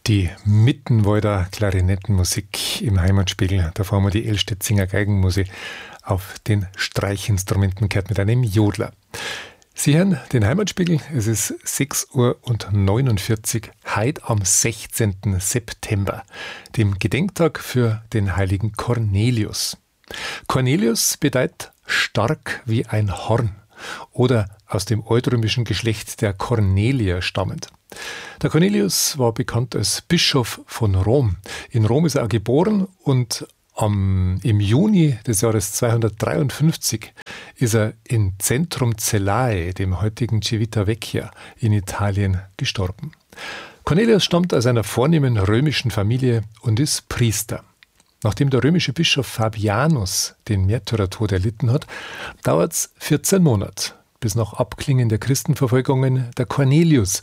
Die Mittenwalder Klarinettenmusik im Heimatspiegel. Da fahren wir die Elstedtzinger Geigenmusik auf den Streichinstrumenten gehört mit einem Jodler. Sie hören den Heimatspiegel. Es ist 6:49 Uhr, heute am 16. September, dem Gedenktag für den heiligen Cornelius. Cornelius bedeutet stark wie ein Horn oder aus dem altrömischen Geschlecht der Cornelier stammend. Der Cornelius war bekannt als Bischof von Rom. In Rom ist er auch geboren und im Juni des Jahres 253 ist er in Centrum Cellae, dem heutigen Civitavecchia, in Italien gestorben. Cornelius stammt aus einer vornehmen römischen Familie und ist Priester. Nachdem der römische Bischof Fabianus den Märtyrertod erlitten hat, dauert es 14 Monate, bis nach Abklingen der Christenverfolgungen der Cornelius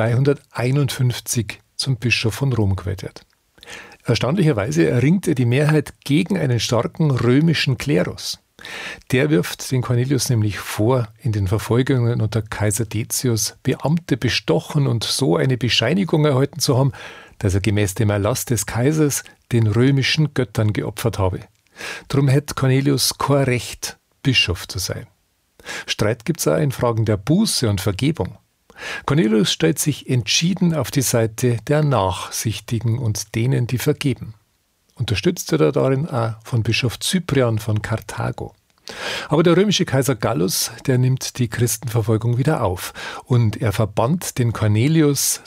251 zum Bischof von Rom gewählt wird. Erstaunlicherweise erringt er die Mehrheit gegen einen starken römischen Klerus. Der wirft den Cornelius nämlich vor, in den Verfolgungen unter Kaiser Decius Beamte bestochen und so eine Bescheinigung erhalten zu haben, dass er gemäß dem Erlass des Kaisers den römischen Göttern geopfert habe. Drum hätte Cornelius kein Recht, Bischof zu sein. Streit gibt es auch in Fragen der Buße und Vergebung. Cornelius stellt sich entschieden auf die Seite der Nachsichtigen und denen, die vergeben. Unterstützt wird er darin auch von Bischof Cyprian von Karthago. Aber der römische Kaiser Gallus, der nimmt die Christenverfolgung wieder auf und er verbannt den Cornelius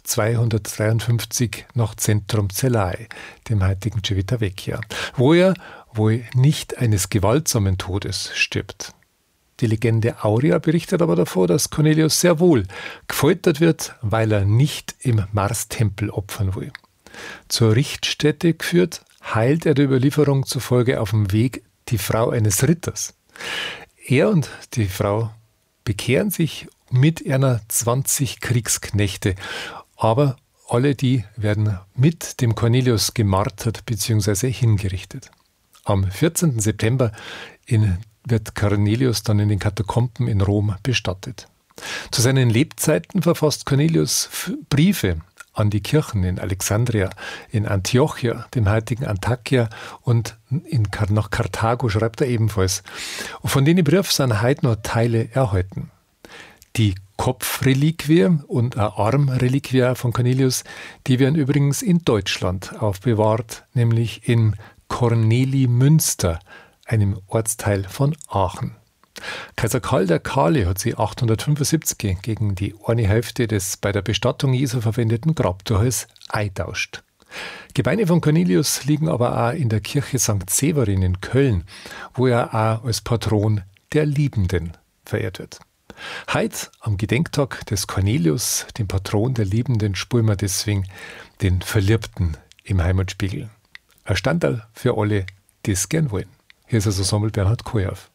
253 nach Centrum Cellae, dem heutigen Civitavecchia, wo er wohl nicht eines gewaltsamen Todes stirbt. Die Legende Aurea berichtet aber davon, dass Cornelius sehr wohl gefoltert wird, weil er nicht im Marstempel opfern will. Zur Richtstätte geführt, heilt er der Überlieferung zufolge auf dem Weg die Frau eines Ritters. Er und die Frau bekehren sich mit einer 20 Kriegsknechte, aber alle die werden mit dem Cornelius gemartert bzw. hingerichtet. Am 14. September wird Cornelius dann in den Katakomben in Rom bestattet. Zu seinen Lebzeiten verfasst Cornelius Briefe an die Kirchen in Alexandria, in Antiochia, dem heutigen Antakya und nach Karthago schreibt er ebenfalls. Und von den Briefen sind heute noch Teile erhalten. Die Kopfreliquie und eine Armreliquie von Cornelius, die werden übrigens in Deutschland aufbewahrt, nämlich in Kornelimünster, einem Ortsteil von Aachen. Kaiser Karl der Kahle hat sie 875 gegen die eine Hälfte des bei der Bestattung Jesu verwendeten Grabtuches eingetauscht. Gebeine von Cornelius liegen aber auch in der Kirche St. Severin in Köln, wo er auch als Patron der Liebenden verehrt wird. Heute, am Gedenktag des Cornelius, dem Patron der Liebenden, spielen wir deswegen den Verliebten im Heimatspiegel. Ein Standal für alle, die es gern wollen. Hier ist das Ensemble Bernhard Kojav.